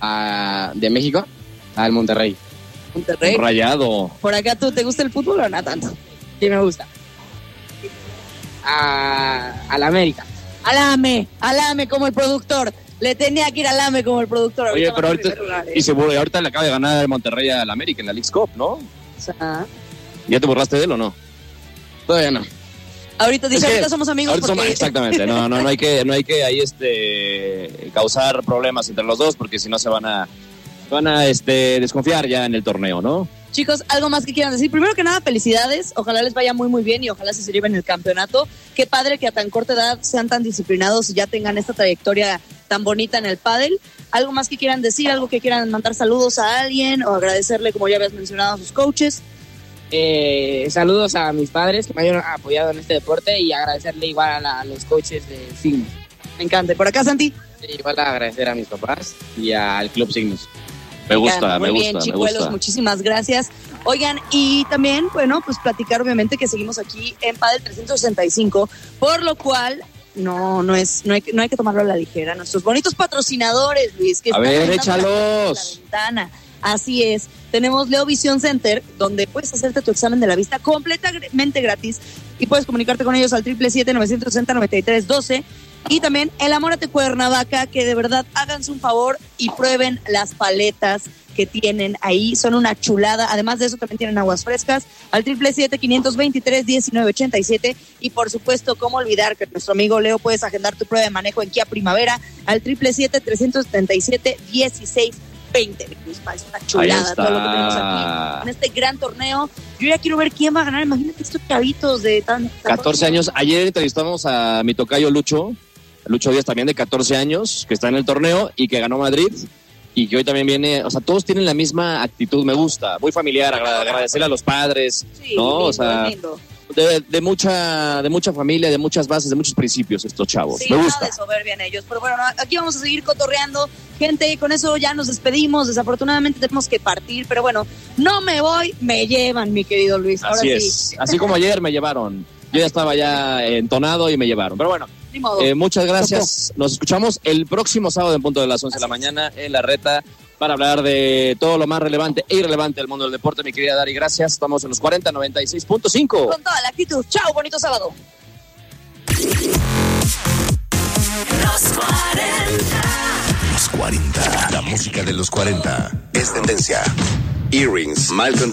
de México al Monterrey. Monterrey. Rayado. Por acá, ¿tú te gusta el fútbol o no tanto? Sí, me gusta. Al América. Alame como el productor. Le tenía que ir al AME como el productor. Oye, pero ahorita, y seguro, ahorita le acaba de ganar el Monterrey al América en la Leagues Cup, ¿no? O sea, ¿Ya te borraste de él o no? Todavía no. ahorita dice, ahorita somos amigos porque... Exactamente, no hay que ahí causar problemas entre los dos, porque si no se van a desconfiar ya en el torneo, ¿no? Chicos, algo más que quieran decir. Primero que nada, felicidades. Ojalá les vaya muy, muy bien y ojalá se lleven el campeonato. Qué padre que a tan corta edad sean tan disciplinados y ya tengan esta trayectoria tan bonita en el pádel. ¿Algo más que quieran decir? ¿Algo que quieran mandar saludos a alguien o agradecerle, como ya habías mencionado, a sus coaches? Saludos a mis padres que me han apoyado en este deporte y agradecerle igual a los coaches de Signos. Me encanta. ¿Y por acá, Santi? Igual agradecer a mis papás y al Club Signos. Me gusta, muy me bien, gusta, chicuelos, me gusta. muchísimas gracias. Oigan, y también, bueno, pues platicar obviamente que seguimos aquí en Padel 365, por lo cual no hay que tomarlo a la ligera. Nuestros bonitos patrocinadores, Luis, que A están ver, aventando échalos. la ventana. Así es. Tenemos Leo Vision Center, donde puedes hacerte tu examen de la vista completamente gratis y puedes comunicarte con ellos al 777-960-9312. Y también el Amórate Cuernavaca, que de verdad háganse un favor y prueben las paletas que tienen ahí, son una chulada. Además de eso también tienen aguas frescas al 777-523-1987 y por supuesto, cómo olvidar que nuestro amigo Leo puedes agendar tu prueba de manejo en Kia Primavera al 777-377-1620. Es una chulada todo lo que tenemos aquí en este gran torneo. Yo ya quiero ver quién va a ganar. Imagínate estos chavitos de tan 14 años. Ayer entrevistamos a mi tocayo Lucho Díaz, también de 14 años, que está en el torneo y que ganó Madrid y que hoy también viene. O sea, todos tienen la misma actitud, me gusta, muy familiar, agradecerle a los padres, sí, ¿no? lindo, O sea, lindo. de mucha familia, de muchas bases, de muchos principios estos chavos. Sí, me nada gusta. de soberbia en ellos. Pero bueno, aquí vamos a seguir cotorreando. Gente, con eso ya nos despedimos. Desafortunadamente tenemos que partir, pero bueno, no me voy, me llevan, mi querido Luis. Ahora Así sí. es. Así como ayer me llevaron. Yo ya estaba ya entonado y me llevaron. Pero bueno, Ni modo. muchas gracias. Nos escuchamos el próximo sábado en punto de las 11 de la mañana en La Reta para hablar de todo lo más relevante e irrelevante del mundo del deporte. Mi querida Dari, gracias. Estamos en los 40-96.5. Con toda la actitud. Chao, bonito sábado. Los 40. La música de los 40 es tendencia. Earrings, Malcolm